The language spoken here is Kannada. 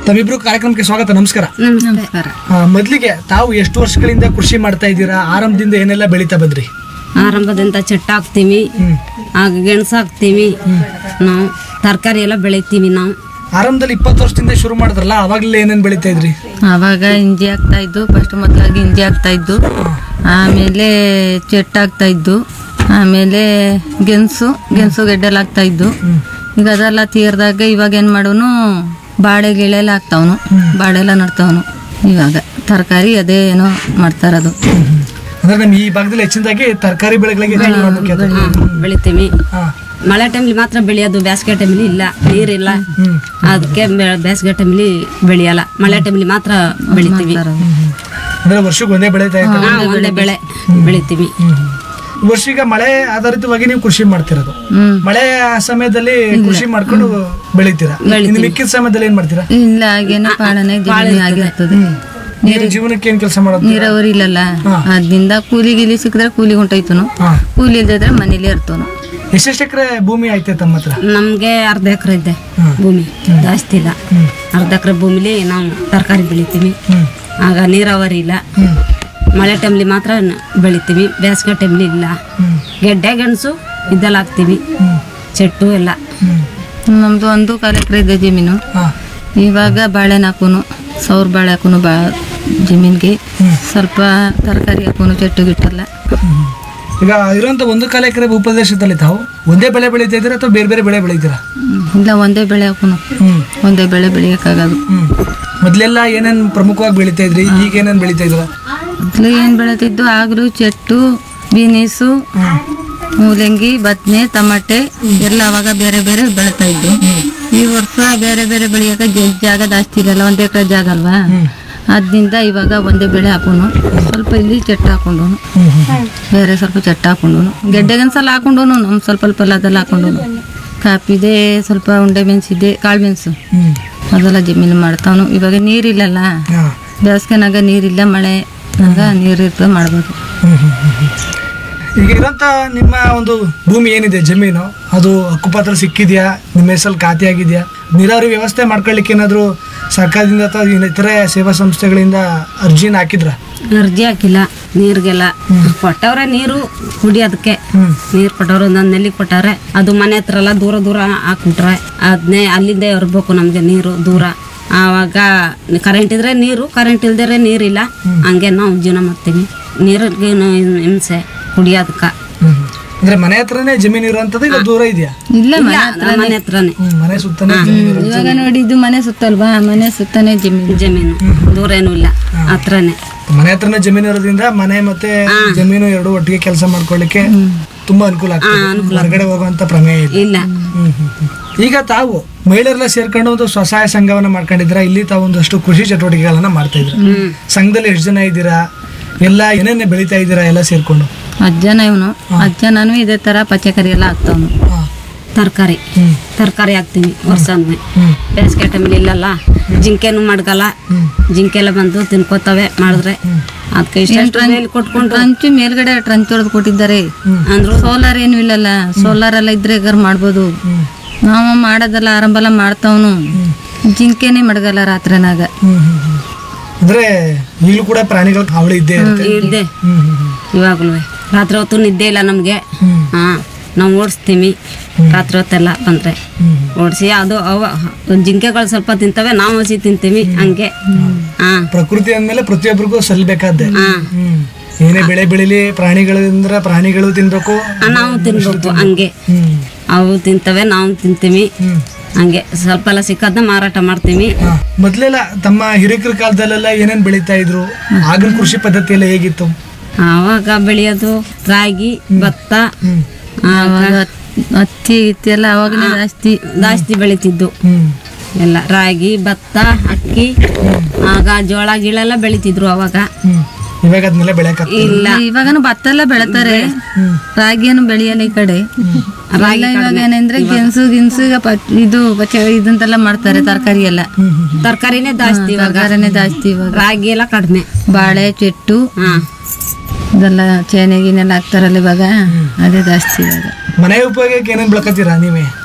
ತಮ್ಮಿಬ್ರು ಕಾರ್ಯಕ್ರಮಕ್ಕೆ ಸ್ವಾಗತ. ನಮಸ್ಕಾರ. ನಮಸ್ಕಾರ. ಮೊದಲಿಗೆ ತಾವು ಎಷ್ಟು ವರ್ಷಗಳಿಂದ ಕೃಷಿ ಮಾಡ್ತಾ ಇದ್ದೀರಾ? ಆರಂಭದಿಂದ ಏನೆಲ್ಲ ಬೆಳೀತಾ ಬಂದ್ರಿ? ಆರಂಭದಿಂದ ಚೆಟ್ಟ ಹಾಕ್ತೀವಿ, ಆಗ ಗೆಣಸು ಹಾಕ್ತೀವಿ, ನಾವು ತರಕಾರಿ ಎಲ್ಲ ಬೆಳಿತೀವಿ. ನಾವು ಆರಂಭದಲ್ಲಿ 20 ವರ್ಷದಿಂದ ಶುರು ಮಾಡಿದ್ರಲ್ಲ, ಅವಾಗಲೇ ಏನೇನು ಬೆಳೀತಾ ಇದ್ರಿ? ಆವಾಗ ಇಂಜಿ ಆಗ್ತಾ ಇದ್ದು, ಫಸ್ಟ್ ಮೊದಲಾಗಿ ಇಂಜಿ ಆಗ್ತಾ ಇದ್ದು, ಆಮೇಲೆ ಚೆಟ್ಟು ಆಗ್ತಾ ಇದ್ದು, ಆಮೇಲೆ ಗೆಣಸು ಗೆಡ್ಡೆಲ್ಲ ಆಗ್ತಾ ಇದ್ದು. ಈಗ ಅದೆಲ್ಲ ತೀರ್ದಾಗ ಇವಾಗ ಏನು ಮಾಡೋನು, ಬಾಳೆ ಗಿಳೆಲ್ಲ ಹಾಕ್ತಾವನು, ಬಾಳೆ ಎಲ್ಲ ನಡ್ತಾವನು. ಇವಾಗ ತರಕಾರಿ ಅದೇ ಏನೋ ಮಾಡ್ತಾರದು. ಅಂದ್ರೆ ನಮ್ಮ ಈ ಭಾಗದಲ್ಲಿ ಹೆಚ್ಚಿನದಾಗಿ ತರಕಾರಿ ಬೆಳೆಗಳಿಗೆ ಬೆಳಿತೀವಿ. ಮಳೆ ಟೈಮ್ಲಿ ಮಾತ್ರ ಬೆಳೆಯೋದು, ಬೇಸಿಗೆ ಟೈಮ್ಲಿ ಇಲ್ಲ, ನೀರಿಲ್ಲ, ಅದಕ್ಕೆ ಬೇಸಿಗೆ ಟೈಮ್ಲಿ ಬೆಳೆಯಲ್ಲ. ಮಳೆ ಟೈಮ್ಲಿ ಮಾತ್ರ ಬೆಳಿತೀವಿ. ಅಂದ್ರೆ ವರ್ಷಕ್ಕೆ ಒಂದೇ ಬೆಳೀತಾ ಇದ್ದಾರೆ? ಒಂದೇ ಬೆಳೆ ಬೆಳಿತೀವಿ. ವರ್ಷೀಗ ಮಳೆ ಆಧಾರಿತವಾಗಿ ನೀವು ಕೃಷಿ ಮಾಡ್ತಿರೋದು. ಮಳೆ ಸಮಯದಲ್ಲಿ ಕೃಷಿ ಮಾಡ್ಕೊಂಡು ಬೆಳಿತೀರಾ, ಇನ್ನು ಮಿಕ್ಕಿದ ಸಮಯದಲ್ಲಿ ಏನ್ ಮಾಡ್ತೀರಾ? ಇಲ್ಲ, ಹಾಗೇನೆ ಪಾಳನೆ ಆಗಿರ್ತದೆ. ನೀವು ಜೀವನಕ್ಕೆ ಏನ್ ಕೆಲಸ ಮಾಡೋದು? ನೀರಾವರಿ ಇಲ್ಲಲ್ಲ, ಅದ್ರಿಂದ ಕೂಲಿ ಗಿಲಿ ಸಿಕ್ಕಿದ್ರೆ ಕೂಲಿ ಹೊಂಟೋಯ್ತನು, ಕೂಲಿ ಇಲ್ದಿದ್ರೆ ಮನೇಲಿ ಇರ್ತವನು. ಎಷ್ಟೆಷ್ಟು ಎಕರೆ ಭೂಮಿ ಐತೆ ತಮ್ಮ ಹತ್ರ? ನಮ್ಗೆ ಅರ್ಧ ಎಕರೆ ಇದೆ ಭೂಮಿ, ಜಾಸ್ತಿ ಇಲ್ಲ. ಅರ್ಧ ಎಕರೆ ಭೂಮಿಲಿ ನಾವು ತರಕಾರಿ ಬೆಳಿತೀವಿ. ಆಗ ನೀರಾವರಿ ಇಲ್ಲ, ಮಳೆ ಟೈಮ್ಲಿ ಮಾತ್ರ ಬೆಳಿತೀವಿ, ಬೇಸಿಗೆ ಟೈಮ್ಲಿ ಇಲ್ಲ. ಗೆಡ್ಡೆ ಗೆಣಸು ಇದೆಲ್ಲ ಹಾಕ್ತೀವಿ, ಚೆಟ್ಟು ಎಲ್ಲ. ನಮ್ದು 1 ಎಕರೆ ಇದೆ ಜಮೀನು. ಇವಾಗ ಬಾಳೆನ ಹಾಕೋನು, ಸೌರ್ ಬಾಳೆ ಹಾಕೋನು ಜಮೀನ್ಗೆ, ಸ್ವಲ್ಪ ತರಕಾರಿ ಹಾಕೋನು, ಚೆಟ್ಟು ಗಿಟ್ಟಲ್ಲ. ಈಗ ಇರುವಂತ 1 ಎಕರೆ ಭೂಪ್ರದೇಶದಲ್ಲಿ ತಾವು ಒಂದೇ ಬೆಳೆ ಬೆಳೀತಾ ಇದ್ದೀರಾ ಅಥವಾ ಬೇರೆ ಬೇರೆ ಬೆಳೆ ಬೆಳೀತೀರಾ? ಇಲ್ಲ, ಒಂದೇ ಬೆಳೆ ಹಾಕೋನು, ಒಂದೇ ಬೆಳೆ ಬೆಳೆಯಕ್ಕಾಗದು. ಮೊದ್ಲೆಲ್ಲ ಏನೇನ್ ಪ್ರಮುಖವಾಗಿ ಬೆಳೀತಾ ಇದ್ರಿ, ಈಗ ಏನೇನ್ ಬೆಳೀತಾ ಇದ್ರ? ಮೊದಲು ಏನು ಬೆಳೀತಿದ್ದು, ಆಗ್ಲು ಚೆಟ್ಟು, ಬೀನೀಸು, ಮೂಲಂಗಿ, ಬದನೆ, ಟಮಾಟೆ ಎಲ್ಲ ಅವಾಗ ಬೇರೆ ಬೇರೆ ಬೆಳೀತಾ ಇದ್ದು. ಈ ವರ್ಷ ಬೇರೆ ಬೇರೆ ಬೆಳೆಯಕ ಜಾಗ ಜಾಸ್ತಿ ಇರಲ್ಲ, 1 ಎಕರೆ ಜಾಗ ಅಲ್ವಾ, ಅದರಿಂದ ಇವಾಗ ಒಂದೇ ಬೆಳೆ ಹಾಕೋನು. ಸ್ವಲ್ಪ ಇಲ್ಲಿ ಚೆಟ್ಟು ಹಾಕೊಂಡೋನು, ಬೇರೆ ಸ್ವಲ್ಪ ಚೆಟ್ಟು ಹಾಕೊಂಡೋನು, ಗೆಡ್ಡೆ ಗೆಣಸೆಲ್ಲ ಹಾಕೊಂಡೋನು, ನಮ್ಮ ಸ್ವಲ್ಪ ಅದೆಲ್ಲ ಹಾಕೊಂಡೋನು. ಕಾಪಿದೆ, ಸ್ವಲ್ಪ ಉಂಡೆ ಮೆಣಸಿದೆ, ಕಾಳು ಮೆಣಸು ಅದೆಲ್ಲ ಜಮೀನು ಮಾಡ್ತಾವನು. ಇವಾಗ ನೀರಿಲ್ಲಲ್ಲ, ಬೇಸಿಗೆನಾಗ ನೀರಿಲ್ಲ, ಮಳೆನಾಗ ನೀರಿರ್ತದೆ, ಮಾಡ್ಬೋದು. ಈಗ ಇರೋಂಥ ನಿಮ್ಮ ಒಂದು ಭೂಮಿ ಏನಿದೆ, ಜಮೀನು, ಅದು ಹಕ್ಕುಪತ್ರ ಸಿಕ್ಕಿದ್ಯಾ? ನಿಮ್ಮ ಹೆಸರಲ್ಲಿ ಖಾತೆ ಆಗಿದೆಯಾ? ನೀರಾವರಿ ವ್ಯವಸ್ಥೆ ಮಾಡ್ಕೊಳ್ಳಿಕ್ಕೆ ಏನಾದರೂ ಸರ್ಕಾರದಿಂದ ಅಥವಾ ಇತರೆ ಸೇವಾ ಸಂಸ್ಥೆಗಳಿಂದ ಅರ್ಜಿನ ಹಾಕಿದ್ರ? ಅರ್ಜಿ ಹಾಕಿಲ್ಲ. ನೀರಿಗೆಲ್ಲ ಕೊಟ್ಟವ್ರೆ, ನೀರು ಕುಡಿಯೋದಕ್ಕೆ ನೀರು ಕೊಟ್ಟವ್ರು, ಒಂದೊಂದು ನೆಲ್ಲಿ ಕೊಟ್ಟವ್ರೆ. ಅದು ಮನೆ ಹತ್ರ ಎಲ್ಲ ದೂರ ಹಾಕ್ಬಿಟ್ರೆ ಅದನ್ನೇ ಅಲ್ಲಿಂದ ಇರ್ಬೇಕು ನಮಗೆ ನೀರು ದೂರ. ಆವಾಗ ಕರೆಂಟ್ ಇದ್ರೆ ನೀರು, ಕರೆಂಟ್ ಇಲ್ದರೆ ನೀರಿಲ್ಲ. ಹಂಗೆ ನಾವು ಜೀವನ ಮಾಡ್ತೀವಿ. ನೀರಿಗೇನು ಹಿಂಸೆ ಕುಡಿಯೋದಕ್ಕೆ. ಅಂದ್ರೆ ಮನೆ ಹತ್ರನೇ ಜಮೀನು ಇರುವಂತದ್ದು, ಇಲ್ಲ ದೂರ ಇದೆಯಾ? ಇಲ್ಲ, ಮನೆ ಹತ್ರನೇ. ಮನೆ ಸುತ್ತನೇ ಇವಾಗ ನೋಡಿ, ಇದು ಮನೆ ಸುತ್ತಲ್ವಾ, ಮನೆ ಸುತ್ತನೇ ಜಮೀನು, ದೂರ ಏನೂ ಇಲ್ಲ, ಹತ್ರನೇ. ಮನೆ ಹತ್ರನೇ ಜಮೀನು ಇರೋದ್ರಿಂದ ಮನೆ ಮತ್ತೆ ಜಮೀನು ಎರಡು ಒಟ್ಟಿಗೆ ಕೆಲಸ ಮಾಡ್ಕೊಳ್ಳಿಕ್ಕೆ ತುಂಬಾ ಅನುಕೂಲ ಆಗ್ತದೆ, ಹೊರಗಡೆ ಹೋಗುವಂತ ಪ್ರಮೇಯ ಇಲ್ಲ. ಈಗ ತಾವು ಮಹಿಳೆಯರೆಲ್ಲ ಸೇರ್ಕೊಂಡು ಒಂದು ಸ್ವಸಹಾಯ ಸಂಘವನ್ನ ಮಾಡ್ಕೊಂಡಿದ್ರ, ಇಲ್ಲಿ ತಾವು ಒಂದಷ್ಟು ಕೃಷಿ ಚಟುವಟಿಕೆಗಳನ್ನ ಮಾಡ್ತಾ ಇದ್ರ. ಸಂಘದಲ್ಲಿ ಎಷ್ಟು ಜನ ಇದ್ದೀರಾ? ಎಲ್ಲ ಏನೇನೆ ಬೆಳಿತಾ ಇದ್ದೀರಾ ಎಲ್ಲ ಸೇರ್ಕೊಂಡು? 10 ಜನ. ಇವನು 10 ಜನನು ಇದೇ ತರ ಪಚ್ಚಕರಿ ಎಲ್ಲ ಹಾಕ್ತಾವನು. ತರಕಾರಿ ಹಾಕ್ತೀವಿ ವರ್ಷನೂ. ಬೇಸಿಗೆ ಟೈಮಲ್ಲಿ ಇಲ್ಲಲ್ಲ, ಜಿಂಕೆನು ಮಡ್ಗಲ್ಲ, ಜಿಂಕೆ ಎಲ್ಲ ಬಂದು ತಿನ್ಕೋತವೆ ಮಾಡಿದ್ರೆ. ಅದಕ್ಕೆ ಇಷ್ಟ ಕೊಟ್ಕೊಂಡು ಟ್ರಂಚು ಮೇಲ್ಗಡೆ ಟ್ರಂಚ್ ಹೊಡೆದು ಕೊಟ್ಟಿದ್ದಾರೆ ಅಂದ್ರು. ಸೋಲಾರ್ ಏನು ಇಲ್ಲಲ್ಲ, ಸೋಲಾರ್ ಎಲ್ಲ ಇದ್ರೆ ಗರ್ ಮಾಡ್ಬೋದು. ನಾವು ಮಾಡೋದೆಲ್ಲ ಆರಂಭ ಎಲ್ಲ ಮಾಡ್ತಾವನು, ಜಿಂಕೆನೇ ಮಡ್ಗಲ್ಲ ರಾತ್ರಿನಾಗ. ಅಂದ್ರೆ ಈಗಲೂ ಕೂಡ ಪ್ರಾಣಿಗಳ ಹಾವಳಿ ಇದ್ದೇ ಇದ್ದೆ ಇವಾಗಲೂ. ರಾತ್ರಿ ಹೊತ್ತು ನಿದ್ದೆ ಇಲ್ಲ ನಮ್ಗೆ. ನಾವು ಓಡಿಸ್ತೀವಿ ರಾತ್ರಿ ಹೊತ್ತೆಲ್ಲ ಬಂದ್ರೆ ಓಡಿಸಿ. ಅದು ಜಿಂಕೆಗಳು ಸ್ವಲ್ಪ ತಿಂತವೆ, ನಾವು ಹಸಿ ತಿಂತೀವಿ. ಹಂಗೆ ಪ್ರಕೃತಿ ಅಂದ್ಮೇಲೆ ಪ್ರತಿಯೊಬ್ಬರಿಗೂ ಸಲ್ಲಬೇಕಾದ್ದೆ. ಏನೇ ಬೆಳೆ ಬೆಳಿಲಿ, ಪ್ರಾಣಿಗಳಿಂದ ಪ್ರಾಣಿಗಳು ತಿನ್ಬೇಕು, ನಾವು ತಿನ್ಬೇಕು. ಹಂಗೆ ಅವು ತಿಂತವೆ, ನಾವು ತಿಂತೀವಿ. ಹಂಗೆ ಸ್ವಲ್ಪ ಎಲ್ಲ ಸಿಕ್ಕದ್ನ ಮಾರಾಟ ಮಾಡ್ತೀವಿ. ಮೊದ್ಲೆಲ್ಲ ತಮ್ಮ ಹಿರಿಕರ ಕಾಲದಲ್ಲೆಲ್ಲ ಏನೇನ್ ಬೆಳೀತಾ ಇದ್ರು? ಆಗಿನ ಕೃಷಿ ಪದ್ಧತಿ ಎಲ್ಲ ಹೇಗಿತ್ತು? ಆವಾಗ ಬೆಳೆಯೋದು ರಾಗಿ, ಭತ್ತ, ಹತ್ತಿ ಎಲ್ಲ ಅವಾಗಲೇ ಜಾಸ್ತಿ ಬೆಳಿತಿದ್ದು. ಎಲ್ಲ ರಾಗಿ, ಭತ್ತ, ಅಕ್ಕಿ, ಆಗ ಜೋಳ ಗಿಳೆಲ್ಲ ಬೆಳಿತಿದ್ರು ಅವಾಗ. ಇವಾಗ ಅದನ್ನೆಲ್ಲ ಬೆಳೆಯಕ ಇಲ್ಲ. ಇವಾಗನು ಭತ್ತ ಎಲ್ಲ ಬೆಳತಾರೆ, ರಾಗಿಯನ್ನು ಬೆಳೆಯಲ್ಲ ಈ ಕಡೆ. ಇವಾಗ ಏನಂದ್ರೆ ಗೆಣಸು ಇದು ಇದಂತೆಲ್ಲ ಮಾಡ್ತಾರೆ. ತರಕಾರಿ ಎಲ್ಲ, ತರಕಾರಿನೇ ಜಾಸ್ತಿ ಇವಾಗ. ರಾಗಿ ಎಲ್ಲ ಕಡಿಮೆ. ಬಾಳೆ, ಚೆಟ್ಟು ಇದೆಲ್ಲ ಚೇನೆ ಗೀನೆಲ್ಲ ಹಾಕ್ತಾರಲ್ಲ ಇವಾಗ, ಅದೇ ಜಾಸ್ತಿ ಇವಾಗ. ಮನೆ ಉಪಯೋಗಕ್ಕೆ ಏನೇನ್ ಬೆಳಕತ್ತೀರಾ ನೀವೇ?